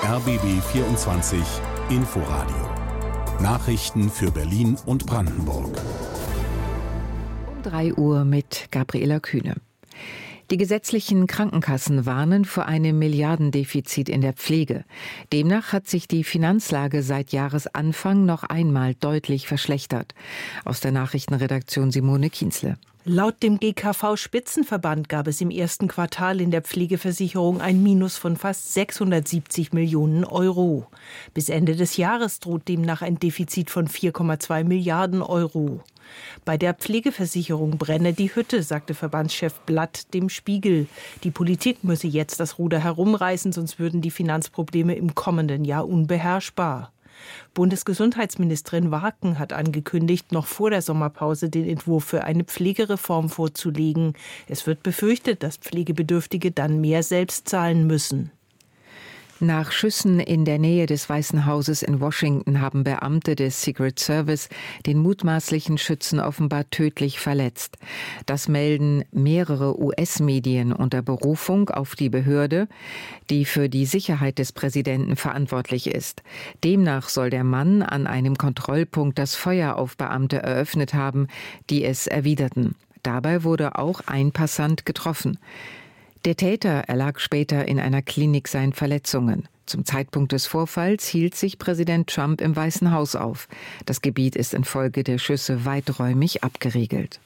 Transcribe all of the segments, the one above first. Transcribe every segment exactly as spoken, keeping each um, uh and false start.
R B B vierundzwanzig Inforadio. Nachrichten für Berlin und Brandenburg. Um drei Uhr mit Gabriela Kühne. Die gesetzlichen Krankenkassen warnen vor einem Milliardendefizit in der Pflege. Demnach hat sich die Finanzlage seit Jahresanfang noch einmal deutlich verschlechtert. Aus der Nachrichtenredaktion Simone Kienzle. Laut dem G K V-Spitzenverband gab es im ersten Quartal in der Pflegeversicherung ein Minus von fast sechshundertsiebzig Millionen Euro. Bis Ende des Jahres droht demnach ein Defizit von vier Komma zwei Milliarden Euro. Bei der Pflegeversicherung brenne die Hütte, sagte Verbandschef Blatt dem Spiegel. Die Politik müsse jetzt das Ruder herumreißen, sonst würden die Finanzprobleme im kommenden Jahr unbeherrschbar. Bundesgesundheitsministerin Warken hat angekündigt, noch vor der Sommerpause den Entwurf für eine Pflegereform vorzulegen. Es wird befürchtet, dass Pflegebedürftige dann mehr selbst zahlen müssen. Nach Schüssen in der Nähe des Weißen Hauses in Washington haben Beamte des Secret Service den mutmaßlichen Schützen offenbar tödlich verletzt. Das melden mehrere U S-Medien unter Berufung auf die Behörde, die für die Sicherheit des Präsidenten verantwortlich ist. Demnach soll der Mann an einem Kontrollpunkt das Feuer auf Beamte eröffnet haben, die es erwiderten. Dabei wurde auch ein Passant getroffen. Der Täter erlag später in einer Klinik seinen Verletzungen. Zum Zeitpunkt des Vorfalls hielt sich Präsident Trump im Weißen Haus auf. Das Gebiet ist infolge der Schüsse weiträumig abgeriegelt.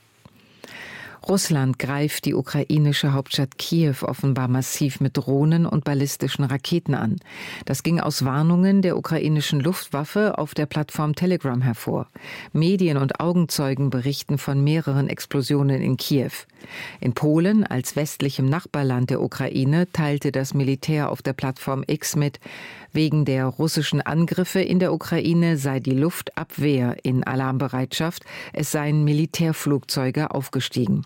Russland greift die ukrainische Hauptstadt Kiew offenbar massiv mit Drohnen und ballistischen Raketen an. Das ging aus Warnungen der ukrainischen Luftwaffe auf der Plattform Telegram hervor. Medien und Augenzeugen berichten von mehreren Explosionen in Kiew. In Polen, als westlichem Nachbarland der Ukraine, teilte das Militär auf der Plattform X mit, wegen der russischen Angriffe in der Ukraine sei die Luftabwehr in Alarmbereitschaft, es seien Militärflugzeuge aufgestiegen.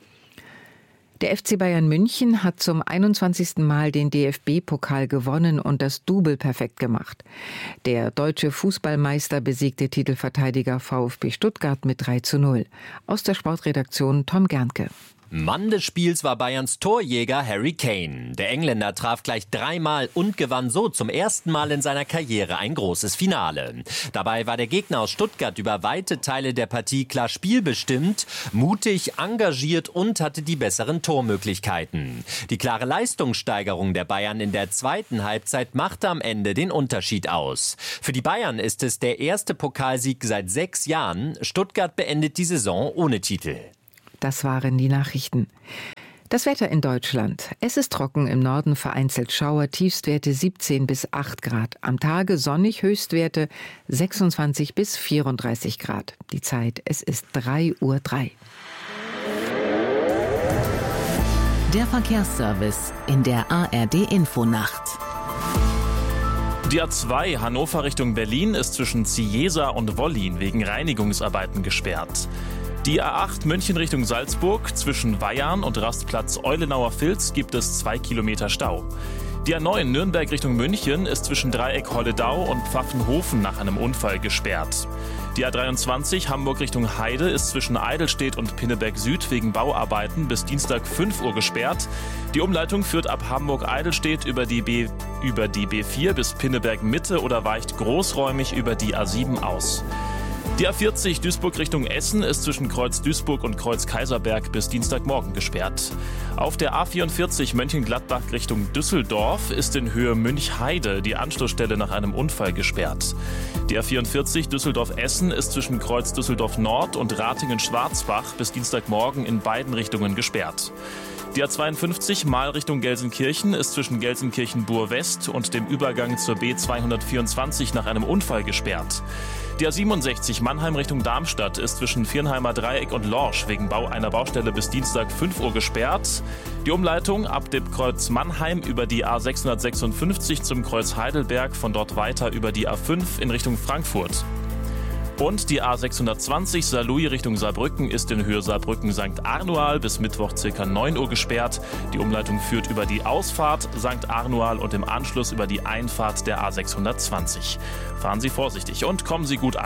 Der F C Bayern München hat zum einundzwanzigsten Mal den D F B-Pokal gewonnen und das Double perfekt gemacht. Der deutsche Fußballmeister besiegte Titelverteidiger VfB Stuttgart mit drei zu null. Aus der Sportredaktion Tom Gernke. Mann des Spiels war Bayerns Torjäger Harry Kane. Der Engländer traf gleich dreimal und gewann so zum ersten Mal in seiner Karriere ein großes Finale. Dabei war der Gegner aus Stuttgart über weite Teile der Partie klar spielbestimmt, mutig, engagiert und hatte die besseren Tormöglichkeiten. Die klare Leistungssteigerung der Bayern in der zweiten Halbzeit machte am Ende den Unterschied aus. Für die Bayern ist es der erste Pokalsieg seit sechs Jahren. Stuttgart beendet die Saison ohne Titel. Das waren die Nachrichten. Das Wetter in Deutschland. Es ist trocken, im Norden vereinzelt Schauer, Tiefstwerte siebzehn bis acht Grad. Am Tage sonnig, Höchstwerte sechsundzwanzig bis vierunddreißig Grad. Die Zeit, es ist drei Uhr drei. Der Verkehrsservice in der A R D-Infonacht. Die A zwei Hannover Richtung Berlin ist zwischen Ziesa und Wollin wegen Reinigungsarbeiten gesperrt. Die A acht München Richtung Salzburg zwischen Weyarn und Rastplatz Eulenauer Filz gibt es zwei Kilometer Stau. Die A neun Nürnberg Richtung München ist zwischen Dreieck Holledau und Pfaffenhofen nach einem Unfall gesperrt. Die A dreiundzwanzig Hamburg Richtung Heide ist zwischen Eidelstedt und Pinneberg Süd wegen Bauarbeiten bis Dienstag fünf Uhr gesperrt. Die Umleitung führt ab Hamburg-Eidelstedt über die B, über die B vier bis Pinneberg Mitte oder weicht großräumig über die A sieben aus. Die A vierzig Duisburg Richtung Essen ist zwischen Kreuz Duisburg und Kreuz Kaiserberg bis Dienstagmorgen gesperrt. Auf der A vierundvierzig Mönchengladbach Richtung Düsseldorf ist in Höhe Münchheide die Anschlussstelle nach einem Unfall gesperrt. Die A vierundvierzig Düsseldorf-Essen ist zwischen Kreuz Düsseldorf Nord und Ratingen-Schwarzbach bis Dienstagmorgen in beiden Richtungen gesperrt. Die A zweiundfünfzig Mahl Richtung Gelsenkirchen ist zwischen Gelsenkirchen-Bur-West und dem Übergang zur B zweihundertvierundzwanzig nach einem Unfall gesperrt. Die A siebenundsechzig Mannheim Richtung Darmstadt ist zwischen Viernheimer Dreieck und Lorsch wegen Bau einer Baustelle bis Dienstag fünf Uhr gesperrt. Die Umleitung ab dem Kreuz Mannheim über die A sechshundertsechsundfünfzig zum Kreuz Heidelberg, von dort weiter über die A fünf in Richtung Frankfurt. Und die A sechshundertzwanzig Saarlouis Richtung Saarbrücken ist in Höhe Saarbrücken-Sankt Arnual bis Mittwoch ca. neun Uhr gesperrt. Die Umleitung führt über die Ausfahrt Sankt Arnual und im Anschluss über die Einfahrt der A sechshundertzwanzig. Fahren Sie vorsichtig und kommen Sie gut an.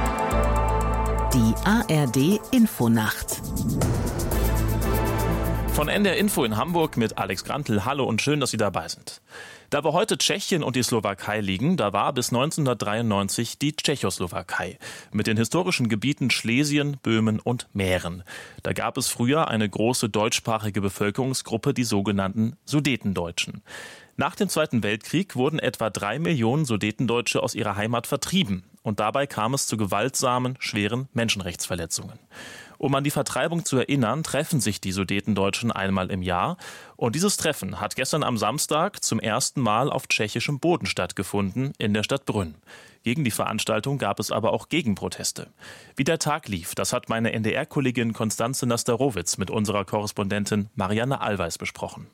Die A R D Infonacht. Von N D R Info in Hamburg mit Alex Grantl. Hallo und schön, dass Sie dabei sind. Da wo heute Tschechien und die Slowakei liegen, da war bis neunzehnhundertdreiundneunzig die Tschechoslowakei mit den historischen Gebieten Schlesien, Böhmen und Mähren. Da gab es früher eine große deutschsprachige Bevölkerungsgruppe, die sogenannten Sudetendeutschen. Nach dem Zweiten Weltkrieg wurden etwa drei Millionen Sudetendeutsche aus ihrer Heimat vertrieben. Und dabei kam es zu gewaltsamen, schweren Menschenrechtsverletzungen. Um an die Vertreibung zu erinnern, treffen sich die Sudetendeutschen einmal im Jahr. Und dieses Treffen hat gestern am Samstag zum ersten Mal auf tschechischem Boden stattgefunden, in der Stadt Brünn. Gegen die Veranstaltung gab es aber auch Gegenproteste. Wie der Tag lief, das hat meine N D R-Kollegin Konstanze Nasterowitz mit unserer Korrespondentin Marianne Allweis besprochen.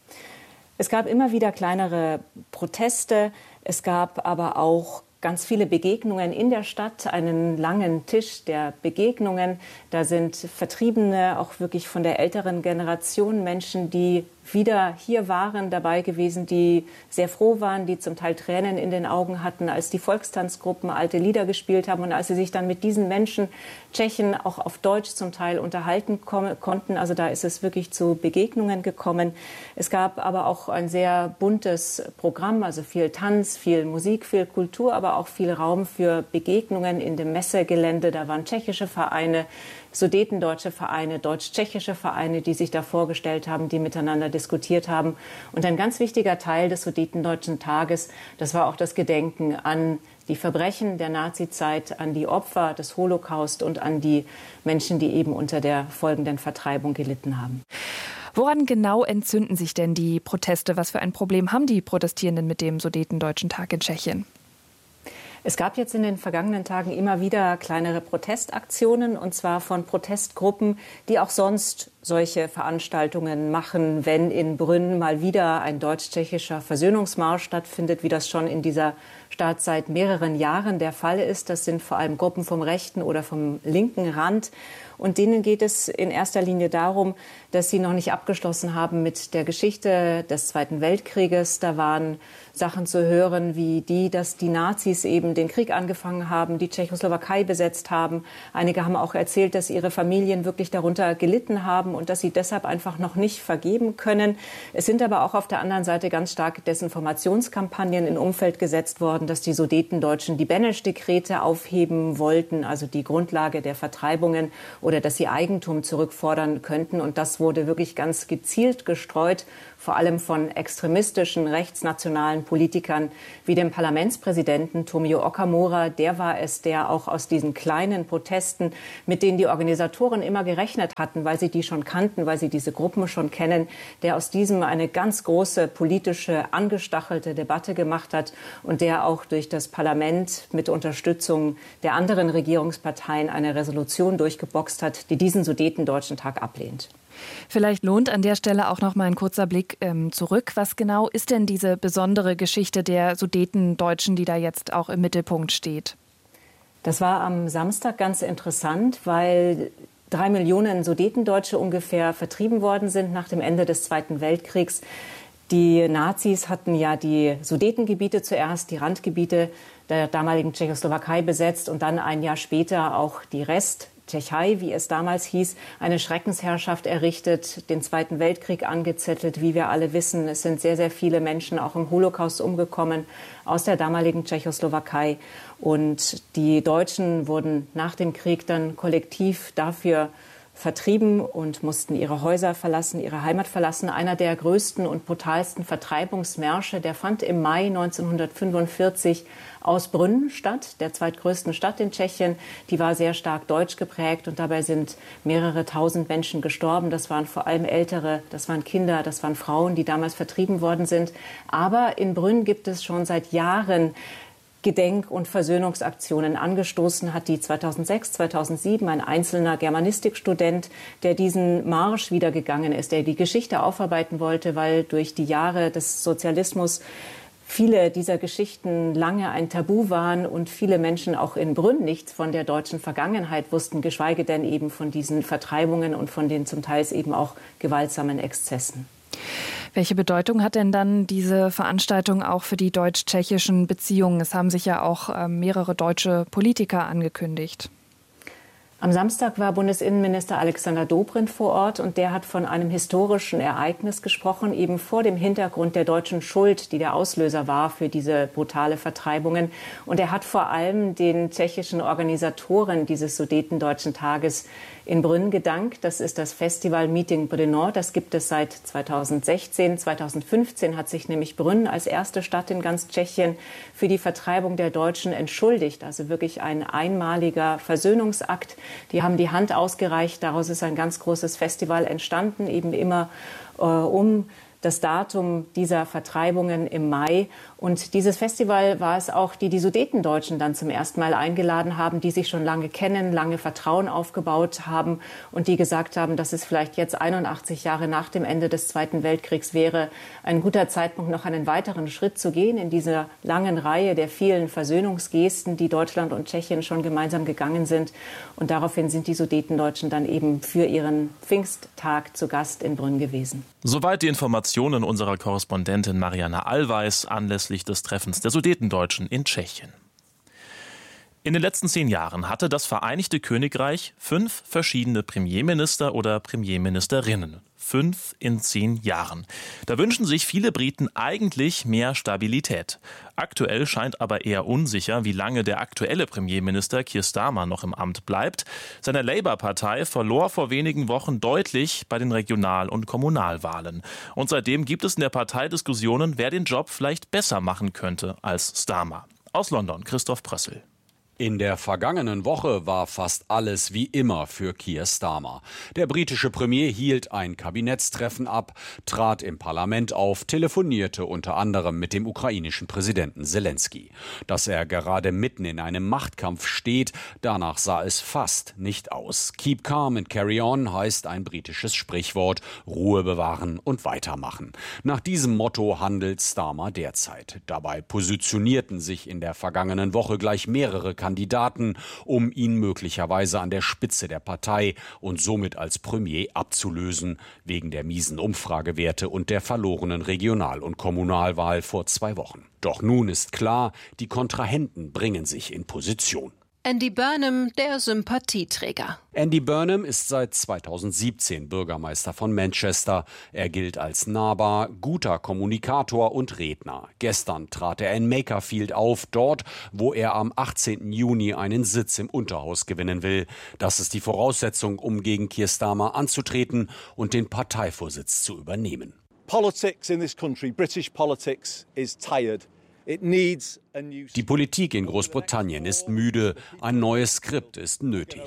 Es gab immer wieder kleinere Proteste, es gab aber auch ganz viele Begegnungen in der Stadt, einen langen Tisch der Begegnungen. Da sind Vertriebene, auch wirklich von der älteren Generation, Menschen, die wieder hier waren, dabei gewesen, die sehr froh waren, die zum Teil Tränen in den Augen hatten, als die Volkstanzgruppen alte Lieder gespielt haben und als sie sich dann mit diesen Menschen, Tschechen, auch auf Deutsch zum Teil unterhalten konnten. Also da ist es wirklich zu Begegnungen gekommen. Es gab aber auch ein sehr buntes Programm, also viel Tanz, viel Musik, viel Kultur, aber auch viel Raum für Begegnungen in dem Messegelände. Da waren tschechische Vereine, sudetendeutsche Vereine, deutsch-tschechische Vereine, die sich da vorgestellt haben, die miteinander diskutiert haben. Und ein ganz wichtiger Teil des Sudetendeutschen Tages, das war auch das Gedenken an die Verbrechen der Nazizeit, an die Opfer des Holocaust und an die Menschen, die eben unter der folgenden Vertreibung gelitten haben. Woran genau entzünden sich denn die Proteste? Was für ein Problem haben die Protestierenden mit dem Sudetendeutschen Tag in Tschechien? Es gab jetzt in den vergangenen Tagen immer wieder kleinere Protestaktionen, und zwar von Protestgruppen, die auch sonst solche Veranstaltungen machen, wenn in Brünn mal wieder ein deutsch-tschechischer Versöhnungsmarsch stattfindet, wie das schon in dieser Stadt seit mehreren Jahren der Fall ist. Das sind vor allem Gruppen vom rechten oder vom linken Rand. Und denen geht es in erster Linie darum, dass sie noch nicht abgeschlossen haben mit der Geschichte des Zweiten Weltkrieges. Da waren Sachen zu hören wie die, dass die Nazis eben den Krieg angefangen haben, die Tschechoslowakei besetzt haben. Einige haben auch erzählt, dass ihre Familien wirklich darunter gelitten haben und dass sie deshalb einfach noch nicht vergeben können. Es sind aber auch auf der anderen Seite ganz starke Desinformationskampagnen in Umfeld gesetzt worden, dass die Sudetendeutschen die Benesch-Dekrete aufheben wollten, also die Grundlage der Vertreibungen, oder dass sie Eigentum zurückfordern könnten. Und das wurde wirklich ganz gezielt gestreut, vor allem von extremistischen, rechtsnationalen Politikern wie dem Parlamentspräsidenten Tomio Okamura. Der war es, der auch aus diesen kleinen Protesten, mit denen die Organisatoren immer gerechnet hatten, weil sie die schon kannten, weil sie diese Gruppen schon kennen, der aus diesem eine ganz große politische, angestachelte Debatte gemacht hat und der auch durch das Parlament mit Unterstützung der anderen Regierungsparteien eine Resolution durchgeboxt hat, die diesen Sudetendeutschen Tag ablehnt. Vielleicht lohnt an der Stelle auch noch mal ein kurzer Blick ähm, zurück. Was genau ist denn diese besondere Geschichte der Sudetendeutschen, die da jetzt auch im Mittelpunkt steht? Das war am Samstag ganz interessant, weil drei Millionen Sudetendeutsche ungefähr vertrieben worden sind nach dem Ende des Zweiten Weltkriegs. Die Nazis hatten ja die Sudetengebiete zuerst, die Randgebiete der damaligen Tschechoslowakei besetzt und dann ein Jahr später auch die Rest Tschechei, wie es damals hieß, eine Schreckensherrschaft errichtet, den Zweiten Weltkrieg angezettelt. Wie wir alle wissen, es sind sehr, sehr viele Menschen auch im Holocaust umgekommen aus der damaligen Tschechoslowakei. Und die Deutschen wurden nach dem Krieg dann kollektiv dafür vertrieben und mussten ihre Häuser verlassen, ihre Heimat verlassen. Einer der größten und brutalsten Vertreibungsmärsche, der fand im Mai neunzehnhundertfünfundvierzig aus Brünn statt, der zweitgrößten Stadt in Tschechien. Die war sehr stark deutsch geprägt und dabei sind mehrere tausend Menschen gestorben. Das waren vor allem Ältere, das waren Kinder, das waren Frauen, die damals vertrieben worden sind. Aber in Brünn gibt es schon seit Jahren Gedenk- und Versöhnungsaktionen. Angestoßen hat die zweitausendsechs, zweitausendsieben ein einzelner Germanistikstudent, der diesen Marsch wieder gegangen ist, der die Geschichte aufarbeiten wollte, weil durch die Jahre des Sozialismus viele dieser Geschichten lange ein Tabu waren und viele Menschen auch in Brünn nichts von der deutschen Vergangenheit wussten, geschweige denn eben von diesen Vertreibungen und von den zum Teil eben auch gewaltsamen Exzessen. Welche Bedeutung hat denn dann diese Veranstaltung auch für die deutsch-tschechischen Beziehungen? Es haben sich ja auch äh, mehrere deutsche Politiker angekündigt. Am Samstag war Bundesinnenminister Alexander Dobrindt vor Ort und der hat von einem historischen Ereignis gesprochen, eben vor dem Hintergrund der deutschen Schuld, die der Auslöser war für diese brutale Vertreibungen. Und er hat vor allem den tschechischen Organisatoren dieses Sudetendeutschen Tages in Brünn gedankt. Das ist das Festival Meeting Brno. Das gibt es seit zweitausendsechzehn. zweitausendfünfzehn hat sich nämlich Brünn als erste Stadt in ganz Tschechien für die Vertreibung der Deutschen entschuldigt. Also wirklich ein einmaliger Versöhnungsakt. Die haben die Hand ausgereicht. Daraus ist ein ganz großes Festival entstanden, eben immer äh, um das Datum dieser Vertreibungen im Mai. Und dieses Festival war es auch, die die Sudetendeutschen dann zum ersten Mal eingeladen haben, die sich schon lange kennen, lange Vertrauen aufgebaut haben und die gesagt haben, dass es vielleicht jetzt einundachtzig Jahre nach dem Ende des Zweiten Weltkriegs wäre, ein guter Zeitpunkt, noch einen weiteren Schritt zu gehen in dieser langen Reihe der vielen Versöhnungsgesten, die Deutschland und Tschechien schon gemeinsam gegangen sind. Und daraufhin sind die Sudetendeutschen dann eben für ihren Pfingsttag zu Gast in Brünn gewesen. Soweit die Informationen unserer Korrespondentin Mariana Allweis anlässlich des Treffens der Sudetendeutschen in Tschechien. In den letzten zehn Jahren hatte das Vereinigte Königreich fünf verschiedene Premierminister oder Premierministerinnen. Fünf in zehn Jahren. Da wünschen sich viele Briten eigentlich mehr Stabilität. Aktuell scheint aber eher unsicher, wie lange der aktuelle Premierminister Keir Starmer noch im Amt bleibt. Seine Labour-Partei verlor vor wenigen Wochen deutlich bei den Regional- und Kommunalwahlen. Und seitdem gibt es in der Partei Diskussionen, wer den Job vielleicht besser machen könnte als Starmer. Aus London, Christoph Prössel. In der vergangenen Woche war fast alles wie immer für Keir Starmer. Der britische Premier hielt ein Kabinettstreffen ab, trat im Parlament auf, telefonierte unter anderem mit dem ukrainischen Präsidenten Zelensky. Dass er gerade mitten in einem Machtkampf steht, danach sah es fast nicht aus. Keep calm and carry on heißt ein britisches Sprichwort, Ruhe bewahren und weitermachen. Nach diesem Motto handelt Starmer derzeit. Dabei positionierten sich in der vergangenen Woche gleich mehrere Kandidaten, um ihn möglicherweise an der Spitze der Partei und somit als Premier abzulösen, wegen der miesen Umfragewerte und der verlorenen Regional- und Kommunalwahl vor zwei Wochen. Doch nun ist klar, die Kontrahenten bringen sich in Position. Andy Burnham, der Sympathieträger. Andy Burnham ist seit zweitausendsiebzehn Bürgermeister von Manchester. Er gilt als nahbar, guter Kommunikator und Redner. Gestern trat er in Makerfield auf, dort, wo er am achtzehnten Juni einen Sitz im Unterhaus gewinnen will. Das ist die Voraussetzung, um gegen Keir Starmer anzutreten und den Parteivorsitz zu übernehmen. Politics in this country, British politics, is tired. Die Politik in Großbritannien ist müde. Ein neues Skript ist nötig.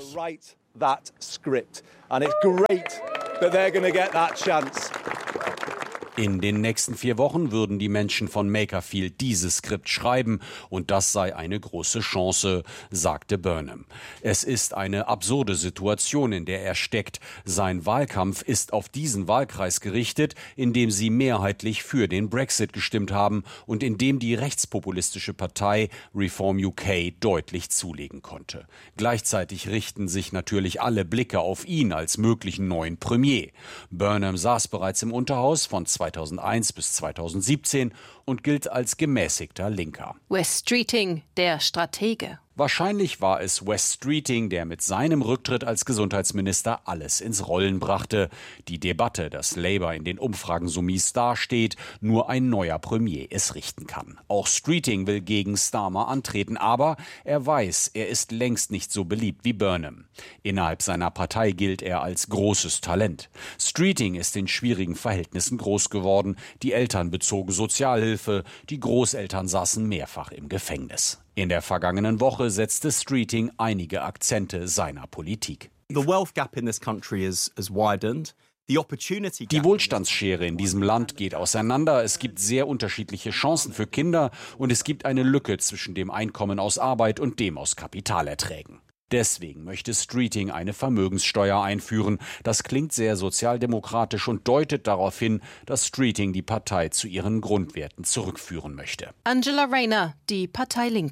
In den nächsten vier Wochen würden die Menschen von Makerfield dieses Skript schreiben und das sei eine große Chance, sagte Burnham. Es ist eine absurde Situation, in der er steckt. Sein Wahlkampf ist auf diesen Wahlkreis gerichtet, in dem sie mehrheitlich für den Brexit gestimmt haben und in dem die rechtspopulistische Partei Reform U K deutlich zulegen konnte. Gleichzeitig richten sich natürlich alle Blicke auf ihn als möglichen neuen Premier. Burnham saß bereits im Unterhaus von zweitausendeins bis zweitausendsiebzehn und gilt als gemäßigter Linker. Wes Streeting, der Stratege. Wahrscheinlich war es Wes Streeting, der mit seinem Rücktritt als Gesundheitsminister alles ins Rollen brachte. Die Debatte, dass Labour in den Umfragen so mies dasteht, nur ein neuer Premier es richten kann. Auch Streeting will gegen Starmer antreten, aber er weiß, er ist längst nicht so beliebt wie Burnham. Innerhalb seiner Partei gilt er als großes Talent. Streeting ist in schwierigen Verhältnissen groß geworden. Die Eltern bezogen Sozialhilfe, die Großeltern saßen mehrfach im Gefängnis. In der vergangenen Woche setzte Streeting einige Akzente seiner Politik. The wealth gap in this country is, is widened. Die Wohlstandsschere in diesem Land geht auseinander. Es gibt sehr unterschiedliche Chancen für Kinder und es gibt eine Lücke zwischen dem Einkommen aus Arbeit und dem aus Kapitalerträgen. Deswegen möchte Streeting eine Vermögenssteuer einführen. Das klingt sehr sozialdemokratisch und deutet darauf hin, dass Streeting die Partei zu ihren Grundwerten zurückführen möchte. Angela Rayner, die Partei Linke.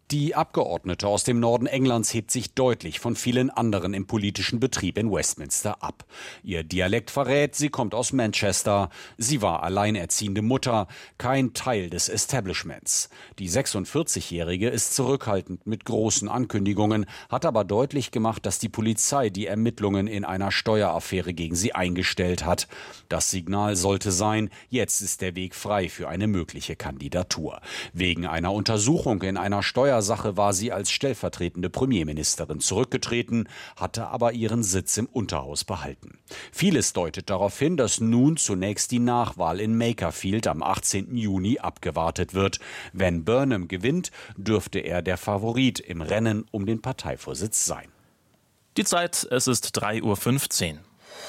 Die Abgeordnete aus dem Norden Englands hebt sich deutlich von vielen anderen im politischen Betrieb in Westminster ab. Ihr Dialekt verrät, sie kommt aus Manchester. Sie war alleinerziehende Mutter, kein Teil des Establishments. Die sechsundvierzigjährige ist zurückhaltend mit großen Ankündigungen, hat aber deutlich gemacht, dass die Polizei die Ermittlungen in einer Steueraffäre gegen sie eingestellt hat. Das Signal sollte sein, jetzt ist der Weg frei für eine mögliche Kandidatur. Wegen einer Untersuchung in einer Steuer Sache war sie als stellvertretende Premierministerin zurückgetreten, hatte aber ihren Sitz im Unterhaus behalten. Vieles deutet darauf hin, dass nun zunächst die Nachwahl in Makerfield am achtzehnten Juni abgewartet wird. Wenn Burnham gewinnt, dürfte er der Favorit im Rennen um den Parteivorsitz sein. Die Zeit, es ist drei Uhr fünfzehn.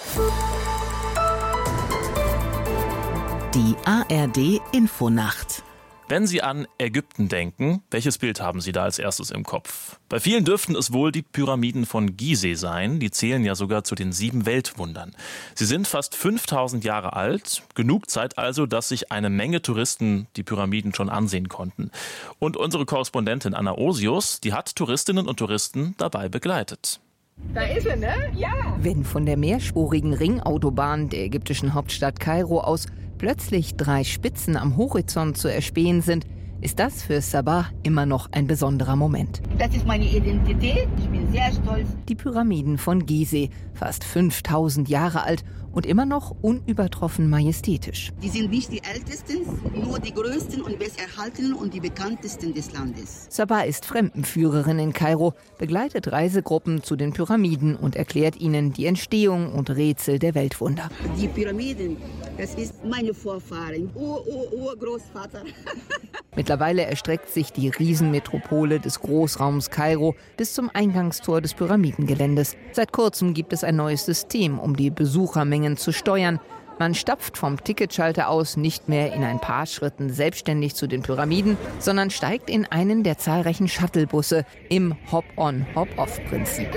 Die A R D-Infonacht. Wenn Sie an Ägypten denken, welches Bild haben Sie da als erstes im Kopf? Bei vielen dürften es wohl die Pyramiden von Gizeh sein. Die zählen ja sogar zu den sieben Weltwundern. Sie sind fast fünftausend Jahre alt. Genug Zeit also, dass sich eine Menge Touristen die Pyramiden schon ansehen konnten. Und unsere Korrespondentin Anna Osius, die hat Touristinnen und Touristen dabei begleitet. Da ist er, ne? Ja. Wenn von der mehrspurigen Ringautobahn der ägyptischen Hauptstadt Kairo aus plötzlich drei Spitzen am Horizont zu erspähen sind, ist das für Sabah immer noch ein besonderer Moment. Das ist meine Identität. Ich bin sehr stolz. Die Pyramiden von Gizeh, fast fünftausend Jahre alt und immer noch unübertroffen majestätisch. Die sind nicht die ältesten, nur die größten und besterhaltenen und die bekanntesten des Landes. Sabah ist Fremdenführerin in Kairo, begleitet Reisegruppen zu den Pyramiden und erklärt ihnen die Entstehung und Rätsel der Weltwunder. Die Pyramiden, das ist meine Vorfahren, Ur-Ur-Urgroßvater. Mittlerweile erstreckt sich die Riesenmetropole des Großraums Kairo bis zum Eingangstor des Pyramidengeländes. Seit kurzem gibt es ein neues System, um die Besuchermengen zu steuern. Man stapft vom Ticketschalter aus nicht mehr in ein paar Schritten selbstständig zu den Pyramiden, sondern steigt in einen der zahlreichen Shuttlebusse im Hop-on-Hop-off-Prinzip.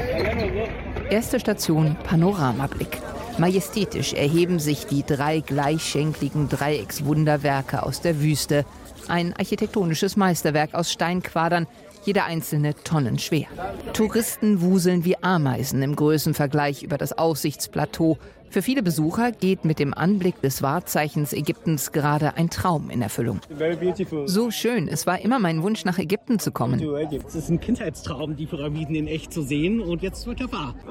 Erste Station Panoramablick. Majestätisch erheben sich die drei gleichschenkligen Dreieckswunderwerke aus der Wüste. Ein architektonisches Meisterwerk aus Steinquadern, jeder einzelne tonnenschwer. Touristen wuseln wie Ameisen im Größenvergleich über das Aussichtsplateau. Für viele Besucher geht mit dem Anblick des Wahrzeichens Ägyptens gerade ein Traum in Erfüllung. So schön, es war immer mein Wunsch, nach Ägypten zu kommen. Es ist ein Kindheitstraum, die Pyramiden in echt zu sehen, und jetzt wird er wahr.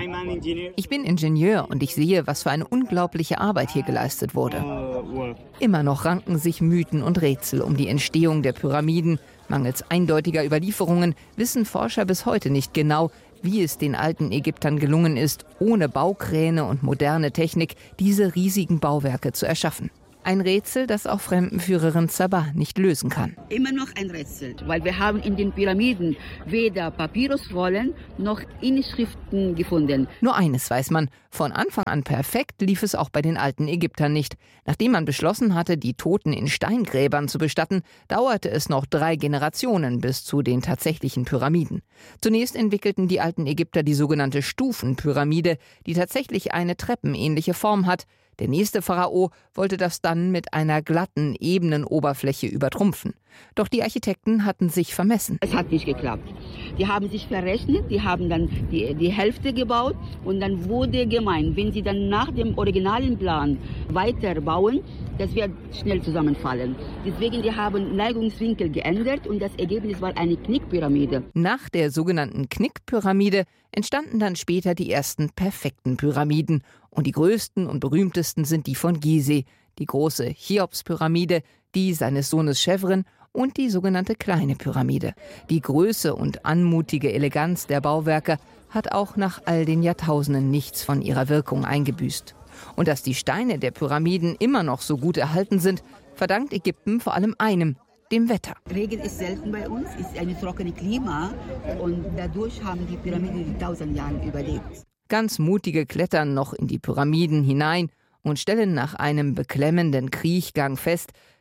Ich bin Ingenieur und ich sehe, was für eine unglaubliche Arbeit hier geleistet wurde. Immer noch ranken sich Mythen und Rätsel um die Entstehung der Pyramiden. Mangels eindeutiger Überlieferungen wissen Forscher bis heute nicht genau, wie es den alten Ägyptern gelungen ist, ohne Baukräne und moderne Technik diese riesigen Bauwerke zu erschaffen. Ein Rätsel, das auch Fremdenführerin Sabah nicht lösen kann. Immer noch ein Rätsel, weil wir haben in den Pyramiden weder Papyrusrollen noch Inschriften gefunden. Nur eines weiß man, von Anfang an perfekt lief es auch bei den alten Ägyptern nicht. Nachdem man beschlossen hatte, die Toten in Steingräbern zu bestatten, dauerte es noch drei Generationen bis zu den tatsächlichen Pyramiden. Zunächst entwickelten die alten Ägypter die sogenannte Stufenpyramide, die tatsächlich eine treppenähnliche Form hat. Der nächste Pharao wollte das dann mit einer glatten, ebenen Oberfläche übertrumpfen. Doch die Architekten hatten sich vermessen. Es hat nicht geklappt. Die haben sich verrechnet, die haben dann die, die Hälfte gebaut und dann wurde gemeint, wenn sie dann nach dem originalen Plan weiterbauen, das wird schnell zusammenfallen. Deswegen die haben Neigungswinkel geändert und das Ergebnis war eine Knickpyramide. Nach der sogenannten Knickpyramide entstanden dann später die ersten perfekten Pyramiden. Und die größten und berühmtesten sind die von Gizeh, die große Cheops-Pyramide, die seines Sohnes Chevren und die sogenannte kleine Pyramide. Die Größe und anmutige Eleganz der Bauwerke hat auch nach all den Jahrtausenden nichts von ihrer Wirkung eingebüßt. Und dass die Steine der Pyramiden immer noch so gut erhalten sind, verdankt Ägypten vor allem einem: dem Wetter. Regen ist selten bei uns, ist ein trockenes Klima und dadurch haben die Pyramiden die tausend Jahre überlebt. Ganz mutige klettern noch in die Pyramiden hinein und stellen nach einem beklemmenden Kriechgang fest,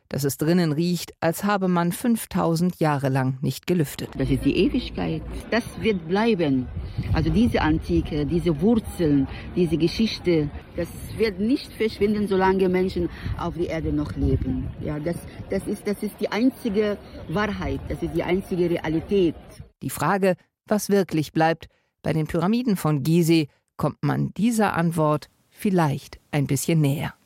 dass es drinnen riecht, als habe man fünftausend Jahre lang nicht gelüftet. Das ist die Ewigkeit. Das wird bleiben. Also diese Antike, diese Wurzeln, diese Geschichte, das wird nicht verschwinden, solange Menschen auf der Erde noch leben. Ja, das, das ist, das ist die einzige Wahrheit, das ist die einzige Realität. Die Frage, was wirklich bleibt, bei den Pyramiden von Gizeh, kommt man dieser Antwort vielleicht ein bisschen näher.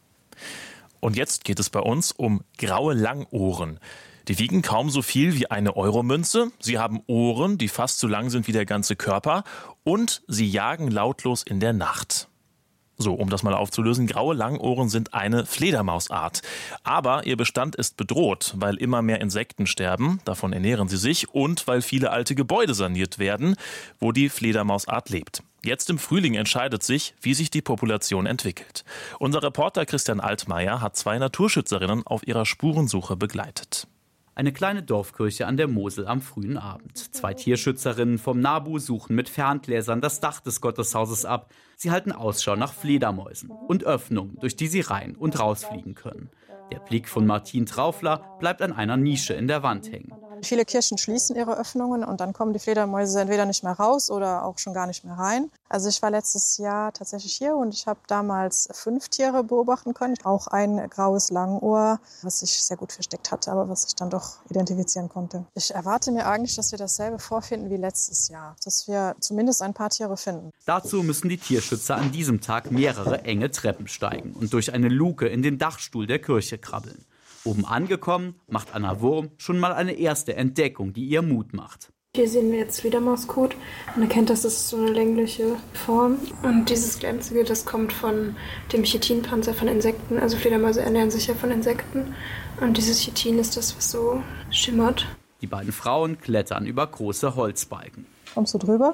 Und jetzt geht es bei uns um graue Langohren. Die wiegen kaum so viel wie eine Euromünze. Sie haben Ohren, die fast so lang sind wie der ganze Körper. Und sie jagen lautlos in der Nacht. So, um das mal aufzulösen, graue Langohren sind eine Fledermausart. Aber ihr Bestand ist bedroht, weil immer mehr Insekten sterben, davon ernähren sie sich, und weil viele alte Gebäude saniert werden, wo die Fledermausart lebt. Jetzt im Frühling entscheidet sich, wie sich die Population entwickelt. Unser Reporter Christian Altmaier hat zwei Naturschützerinnen auf ihrer Spurensuche begleitet. Eine kleine Dorfkirche an der Mosel am frühen Abend. Zwei Tierschützerinnen vom NABU suchen mit Ferngläsern das Dach des Gotteshauses ab. Sie halten Ausschau nach Fledermäusen und Öffnungen, durch die sie rein und rausfliegen können. Der Blick von Martin Traufler bleibt an einer Nische in der Wand hängen. Viele Kirchen schließen ihre Öffnungen und dann kommen die Fledermäuse entweder nicht mehr raus oder auch schon gar nicht mehr rein. Also ich war letztes Jahr tatsächlich hier und ich habe damals fünf Tiere beobachten können. Auch ein graues Langohr, was sich sehr gut versteckt hatte, aber was ich dann doch identifizieren konnte. Ich erwarte mir eigentlich, dass wir dasselbe vorfinden wie letztes Jahr, dass wir zumindest ein paar Tiere finden. Dazu müssen die Tierschützer an diesem Tag mehrere enge Treppen steigen und durch eine Luke in den Dachstuhl der Kirche krabbeln. Oben angekommen, macht Anna Wurm schon mal eine erste Entdeckung, die ihr Mut macht. Hier sehen wir jetzt Fledermauskot. Man erkennt, das ist so eine längliche Form. Und dieses Glänzige, das kommt von dem Chitinpanzer von Insekten. Also Fledermäuse ernähren sich ja von Insekten. Und dieses Chitin ist das, was so schimmert. Die beiden Frauen klettern über große Holzbalken. Kommst du drüber?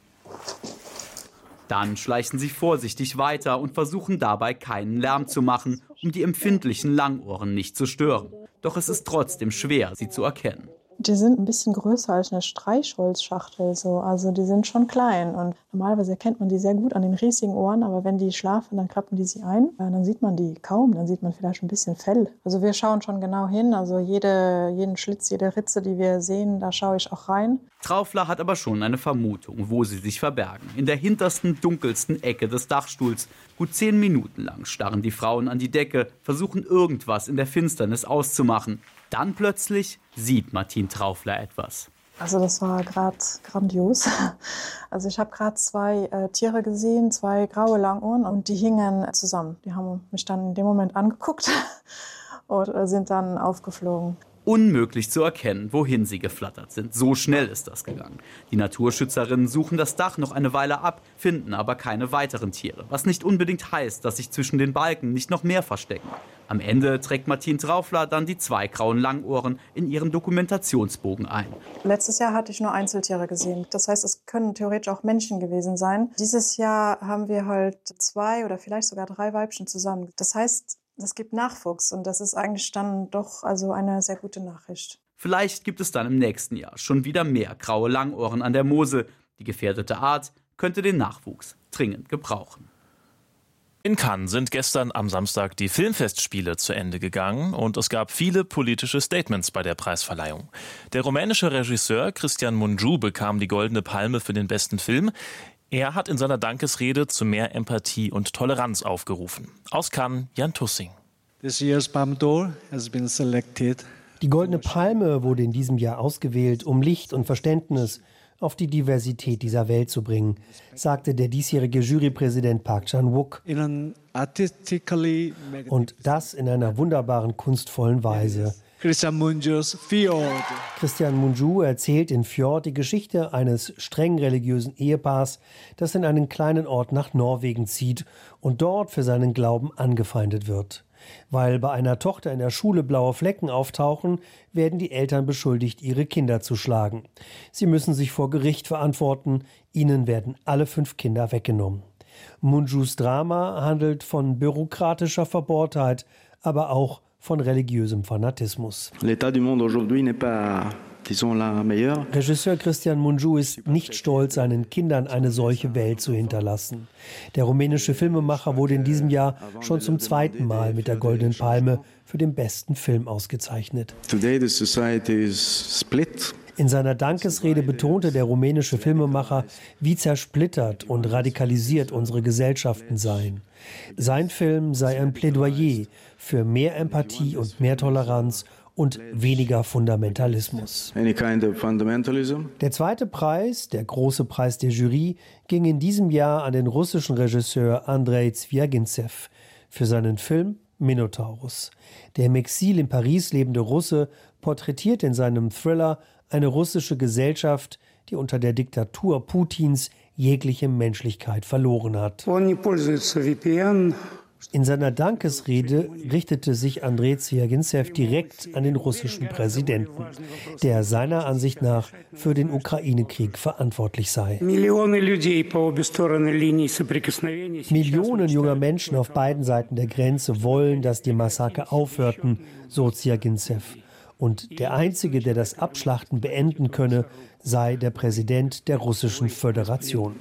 Dann schleichen sie vorsichtig weiter und versuchen dabei keinen Lärm zu machen, um die empfindlichen Langohren nicht zu stören. Doch es ist trotzdem schwer, sie zu erkennen. Die sind ein bisschen größer als eine Streichholzschachtel, so. Also die sind schon klein und normalerweise erkennt man die sehr gut an den riesigen Ohren, aber wenn die schlafen, dann klappen die sie ein. Dann sieht man die kaum, dann sieht man vielleicht ein bisschen Fell. Also wir schauen schon genau hin, also jede, jeden Schlitz, jede Ritze, die wir sehen, da schaue ich auch rein. Traufler hat aber schon eine Vermutung, wo sie sich verbergen. In der hintersten, dunkelsten Ecke des Dachstuhls. Gut zehn Minuten lang starren die Frauen an die Decke, versuchen irgendwas in der Finsternis auszumachen. Dann plötzlich sieht Martin Traufler etwas. Also das war gerade grandios. Also ich habe gerade zwei äh, Tiere gesehen, zwei graue Langohren und die hingen zusammen. Die haben mich dann in dem Moment angeguckt und äh, sind dann aufgeflogen. Unmöglich zu erkennen, wohin sie geflattert sind. So schnell ist das gegangen. Die Naturschützerinnen suchen das Dach noch eine Weile ab, finden aber keine weiteren Tiere. Was nicht unbedingt heißt, dass sich zwischen den Balken nicht noch mehr verstecken. Am Ende trägt Martin Traufler dann die zwei grauen Langohren in ihren Dokumentationsbogen ein. Letztes Jahr hatte ich nur Einzeltiere gesehen. Das heißt, es können theoretisch auch Menschen gewesen sein. Dieses Jahr haben wir halt zwei oder vielleicht sogar drei Weibchen zusammen. Das heißt, es gibt Nachwuchs und das ist eigentlich dann doch also eine sehr gute Nachricht. Vielleicht gibt es dann im nächsten Jahr schon wieder mehr graue Langohren an der Mosel. Die gefährdete Art könnte den Nachwuchs dringend gebrauchen. In Cannes sind gestern am Samstag die Filmfestspiele zu Ende gegangen und es gab viele politische Statements bei der Preisverleihung. Der rumänische Regisseur Cristian Mungiu bekam die Goldene Palme für den besten Film. Er hat in seiner Dankesrede zu mehr Empathie und Toleranz aufgerufen. Aus Cannes, Jan Tussing. This year's Palme d'Or has been selected. Die Goldene Palme wurde in diesem Jahr ausgewählt, um Licht und Verständnis auf die Diversität dieser Welt zu bringen, sagte der diesjährige Jurypräsident Park Chan-wook. Und das in einer wunderbaren, kunstvollen Weise. Cristian Mungiu's Fjord. Cristian Mungiu erzählt in Fjord die Geschichte eines streng religiösen Ehepaars, das in einen kleinen Ort nach Norwegen zieht und dort für seinen Glauben angefeindet wird. Weil bei einer Tochter in der Schule blaue Flecken auftauchen, werden die Eltern beschuldigt, ihre Kinder zu schlagen. Sie müssen sich vor Gericht verantworten, ihnen werden alle fünf Kinder weggenommen. Mungius Drama handelt von bürokratischer Verbohrtheit, aber auch von religiösem Fanatismus. L'état du monde aujourd'hui n'est pas Regisseur Cristian Mungiu ist nicht stolz, seinen Kindern eine solche Welt zu hinterlassen. Der rumänische Filmemacher wurde in diesem Jahr schon zum zweiten Mal mit der Goldenen Palme für den besten Film ausgezeichnet. In seiner Dankesrede betonte der rumänische Filmemacher, wie zersplittert und radikalisiert unsere Gesellschaften seien. Sein Film sei ein Plädoyer für mehr Empathie und mehr Toleranz und weniger Fundamentalismus. Der zweite Preis, der große Preis der Jury, ging in diesem Jahr an den russischen Regisseur Andrei Zwjaginzew für seinen Film Minotaurus. Der im Exil in Paris lebende Russe porträtiert in seinem Thriller eine russische Gesellschaft, die unter der Diktatur Putins jegliche Menschlichkeit verloren hat. In seiner Dankesrede richtete sich Andrei Zwjaginzew direkt an den russischen Präsidenten, der seiner Ansicht nach für den Ukraine-Krieg verantwortlich sei. Millionen junger Menschen auf beiden Seiten der Grenze wollen, dass die Massaker aufhörten, so Zwjaginzew. Und der Einzige, der das Abschlachten beenden könne, sei der Präsident der Russischen Föderation.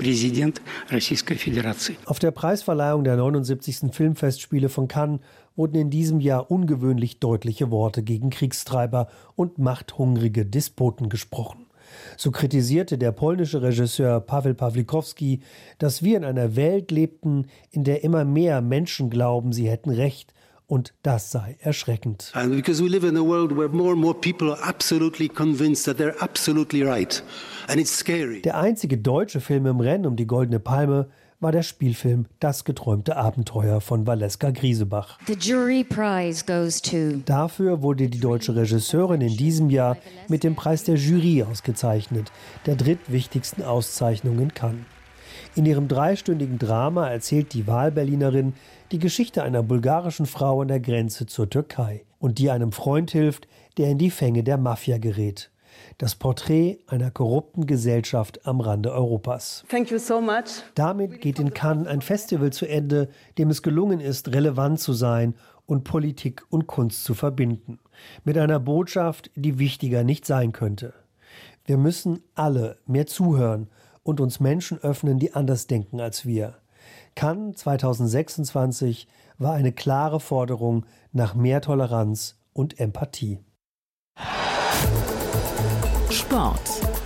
Auf der Preisverleihung der neunundsiebzigsten Filmfestspiele von Cannes wurden in diesem Jahr ungewöhnlich deutliche Worte gegen Kriegstreiber und machthungrige Despoten gesprochen. So kritisierte der polnische Regisseur Paweł Pawlikowski, dass wir in einer Welt lebten, in der immer mehr Menschen glauben, sie hätten Recht. Und das sei erschreckend. And because we live in a world where more and more people are absolutely convinced that they're absolutely right. And it's scary. Der einzige deutsche Film im Rennen um die Goldene Palme war der Spielfilm Das geträumte Abenteuer von Valeska Griesebach. The jury prize goes to. Dafür wurde die deutsche Regisseurin in diesem Jahr mit dem Preis der Jury ausgezeichnet, der drittwichtigsten Auszeichnung in Cannes. In ihrem dreistündigen Drama erzählt die Wahlberlinerin die Geschichte einer bulgarischen Frau an der Grenze zur Türkei und die einem Freund hilft, der in die Fänge der Mafia gerät. Das Porträt einer korrupten Gesellschaft am Rande Europas. Thank you so much. Damit geht in Cannes ein Festival zu Ende, dem es gelungen ist, relevant zu sein und Politik und Kunst zu verbinden. Mit einer Botschaft, die wichtiger nicht sein könnte. Wir müssen alle mehr zuhören und uns Menschen öffnen, die anders denken als wir. Cannes zweitausendsechsundzwanzig war eine klare Forderung nach mehr Toleranz und Empathie. Sport.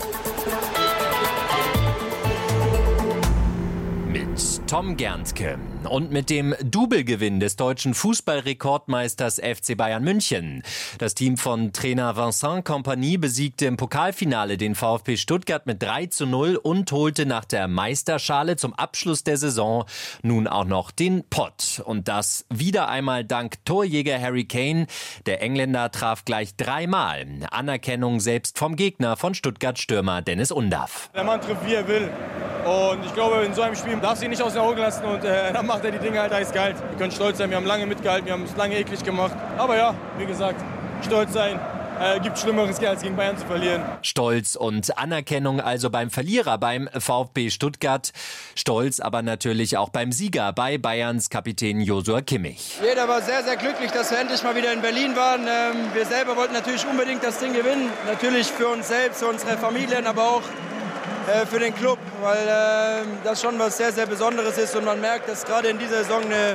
Mit Tom Gerntke und mit dem Doublegewinn des deutschen Fußballrekordmeisters F C Bayern München. Das Team von Trainer Vincent Kompany besiegte im Pokalfinale den VfB Stuttgart mit drei zu null und holte nach der Meisterschale zum Abschluss der Saison nun auch noch den Pott. Und das wieder einmal dank Torjäger Harry Kane. Der Engländer traf gleich dreimal. Anerkennung selbst vom Gegner von Stuttgart-Stürmer Dennis Undaff. Der Mann trifft, wie er will. Und ich glaube, in so einem Spiel darf sich nicht aus den Augen lassen und äh, dann macht er die Dinge halt eiskalt. Wir können stolz sein, wir haben lange mitgehalten, wir haben es lange eklig gemacht. Aber ja, wie gesagt, stolz sein. Äh, gibt Schlimmeres, als gegen Bayern zu verlieren. Stolz und Anerkennung also beim Verlierer, beim VfB Stuttgart. Stolz aber natürlich auch beim Sieger, bei Bayerns Kapitän Joshua Kimmich. Jeder war sehr, sehr glücklich, dass wir endlich mal wieder in Berlin waren. Ähm, wir selber wollten natürlich unbedingt das Ding gewinnen. Natürlich für uns selbst, für unsere Familien, aber auch äh, für den Club. Weil äh, das schon was sehr, sehr Besonderes ist. Und man merkt, dass gerade in dieser Saison eine